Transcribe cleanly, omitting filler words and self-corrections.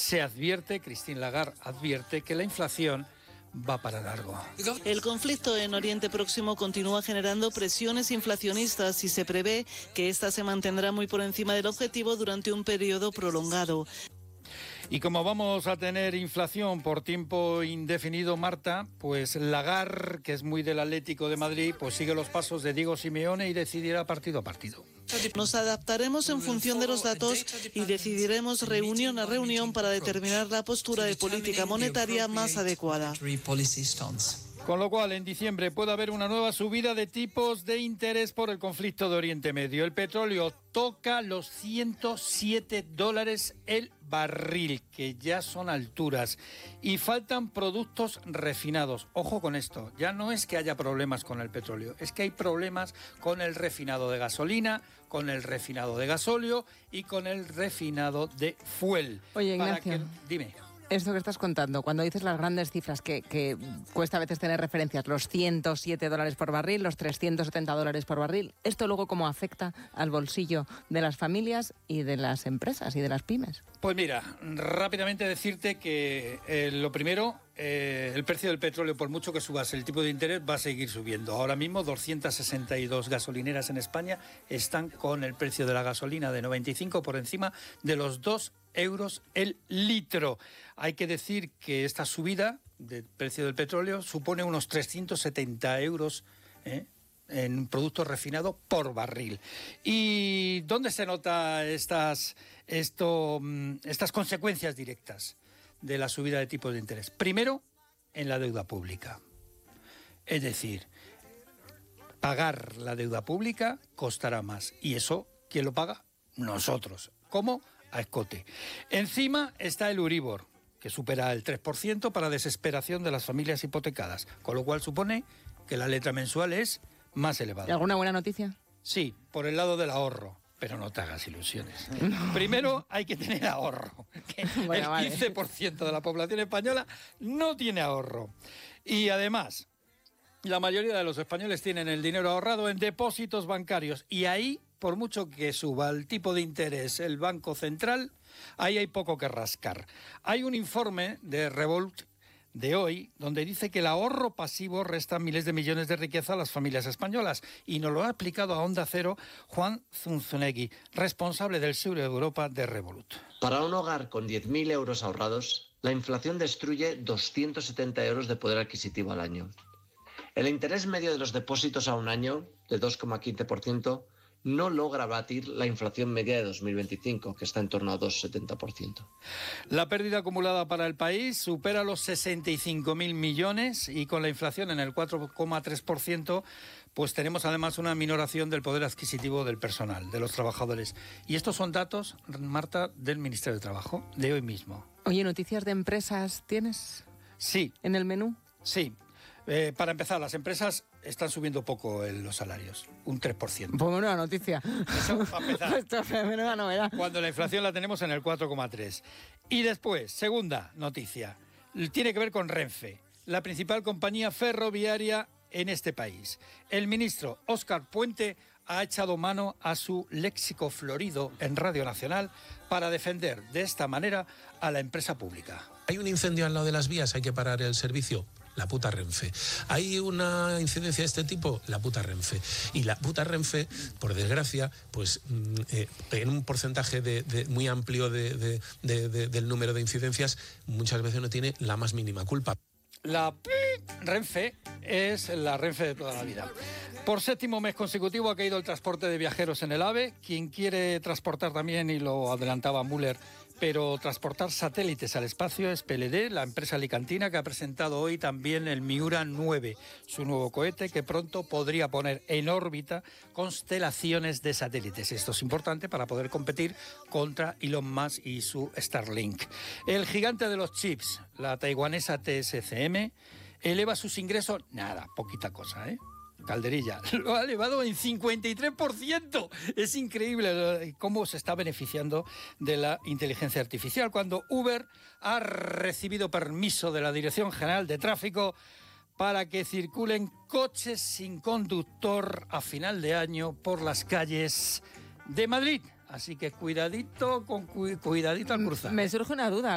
Christine Lagarde advierte que la inflación va para largo. El conflicto en Oriente Próximo continúa generando presiones inflacionistas y se prevé que esta se mantendrá muy por encima del objetivo durante un periodo prolongado. Y como vamos a tener inflación por tiempo indefinido, Marta, pues Lagarde, que es muy del Atlético de Madrid, pues sigue los pasos de Diego Simeone y decidirá partido a partido. Nos adaptaremos en función de los datos y decidiremos reunión a reunión para determinar la postura de política monetaria más adecuada. Con lo cual, en diciembre puede haber una nueva subida de tipos de interés por el conflicto de Oriente Medio. El petróleo toca los $107 el barril, que ya son alturas. Y faltan productos refinados. Ojo con esto, ya no es que haya problemas con el petróleo, es que hay problemas con el refinado de gasolina, con el refinado de gasóleo y con el refinado de fuel. Oye, Ignacio, dime. Esto que estás contando, cuando dices las grandes cifras que cuesta a veces tener referencias, los $107 por barril, los $370 por barril, ¿esto luego cómo afecta al bolsillo de las familias y de las empresas y de las pymes? Pues mira, rápidamente decirte que lo primero, el precio del petróleo, por mucho que subas el tipo de interés, va a seguir subiendo. Ahora mismo 262 gasolineras en España están con el precio de la gasolina de 95 por encima de los 2 euros el litro. Hay que decir que esta subida del precio del petróleo supone unos 370 euros en producto refinado por barril. ¿Y dónde se nota estas consecuencias directas de la subida de tipos de interés? Primero, en la deuda pública. Es decir, pagar la deuda pública costará más. ¿Y eso quién lo paga? Nosotros. ¿Cómo? A escote. Encima está el Euribor, que supera el 3% para desesperación de las familias hipotecadas, con lo cual supone que la letra mensual es más elevada. ¿Y alguna buena noticia? Sí, por el lado del ahorro, pero no te hagas ilusiones. Primero hay que tener ahorro, que bueno, el 15% de la población española no tiene ahorro. Y además, la mayoría de los españoles tienen el dinero ahorrado en depósitos bancarios y ahí, por mucho que suba el tipo de interés el Banco Central, ahí hay poco que rascar. Hay un informe de Revolut de hoy donde dice que el ahorro pasivo resta miles de millones de riqueza a las familias españolas y nos lo ha explicado a Onda Cero Juan Zunzunegui, responsable del sur de Europa de Revolut. Para un hogar con 10.000 euros ahorrados, la inflación destruye 270 euros de poder adquisitivo al año. El interés medio de los depósitos a un año, de 2,15%, no logra batir la inflación media de 2025, que está en torno a 2,70%. La pérdida acumulada para el país supera los 65.000 millones y con la inflación en el 4,3%, pues tenemos además una minoración del poder adquisitivo del personal, de los trabajadores. Y estos son datos, Marta, del Ministerio de Trabajo, de hoy mismo. Oye, ¿noticias de empresas tienes? Sí. ¿En el menú? Sí. Para empezar, las empresas están subiendo poco los salarios, un 3%. Pues menuda noticia. Eso para empezar. Esto es menuda novedad. Cuando la inflación la tenemos en el 4,3%. Y después, segunda noticia, tiene que ver con Renfe, la principal compañía ferroviaria en este país. El ministro Óscar Puente ha echado mano a su léxico florido en Radio Nacional para defender de esta manera a la empresa pública. Hay un incendio al lado de las vías, hay que parar el servicio. La puta Renfe. Hay una incidencia de este tipo, la puta Renfe. Y la puta Renfe, por desgracia, pues en un porcentaje muy amplio del número de incidencias, muchas veces no tiene la más mínima culpa. La Renfe es la Renfe de toda la vida. Por 7º mes consecutivo ha caído el transporte de viajeros en el AVE. Quien quiere transportar también, y lo adelantaba Müller, pero transportar satélites al espacio es PLD, la empresa alicantina que ha presentado hoy también el Miura 9, su nuevo cohete que pronto podría poner en órbita constelaciones de satélites. Esto es importante para poder competir contra Elon Musk y su Starlink. El gigante de los chips, la taiwanesa TSCM, eleva sus ingresos, nada, poquita cosa, Calderilla, lo ha elevado en 53%. Es increíble cómo se está beneficiando de la inteligencia artificial. Cuando Uber ha recibido permiso de la Dirección General de Tráfico para que circulen coches sin conductor a final de año por las calles de Madrid. Así que cuidadito al cruzar. Me surge una duda.